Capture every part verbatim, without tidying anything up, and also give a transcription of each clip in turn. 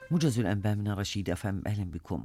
موجز الأنباء من رشيد أفهم، أهلا بكم.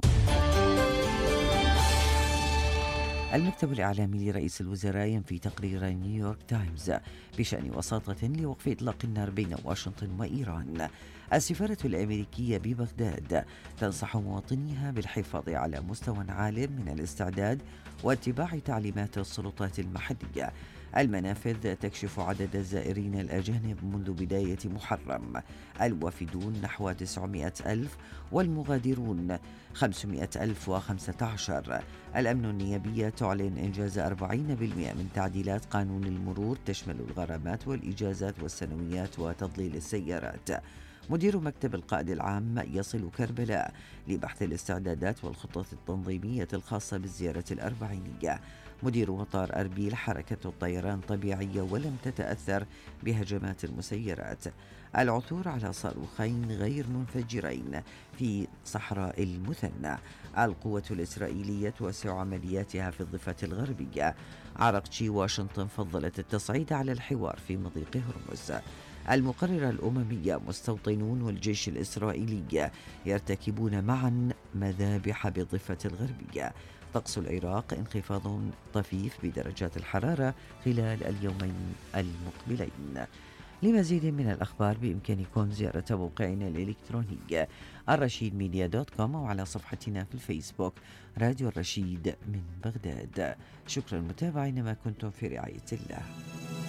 المكتب الإعلامي لرئيس الوزراء ينفي تقرير نيويورك تايمز بشأن وساطة لوقف إطلاق النار بين واشنطن وإيران. السفارة الأمريكية ببغداد تنصح مواطنيها بالحفاظ على مستوى عال من الاستعداد واتباع تعليمات السلطات المحلية. المنافذ تكشف عدد الزائرين الأجانب منذ بداية محرم، الوافدون نحو تسعمائة ألف والمغادرون خمسمائة ألف وخمسة عشر. الأمن النيابية تعلن إنجاز أربعين بالمئة من تعديلات قانون المرور تشمل الغرامات والإجازات والسنويات وتضليل السيارات. مدير مكتب القائد العام يصل كربلاء لبحث الاستعدادات والخطط التنظيمية الخاصة بالزيارة الأربعينية. مدير مطار أربيل حركة الطيران طبيعية ولم تتأثر بهجمات المسيرات. العثور على صاروخين غير منفجرين في صحراء المثنى. القوة الإسرائيلية توسع عملياتها في الضفة الغربية. عرقتشي واشنطن فضلت التصعيد على الحوار في مضيق هرمز. المقررة الأممية مستوطنون والجيش الإسرائيلي يرتكبون معا مذابح بالضفة الغربية. طقس العراق انخفاض طفيف بدرجات الحرارة خلال اليومين المقبلين. لمزيد من الأخبار بإمكانكم زيارة موقعنا الإلكتروني الرشيد ميديا دوت كوم وعلى صفحتنا في الفيسبوك راديو الرشيد من بغداد. شكرا متابعين، ما كنتم في رعاية الله.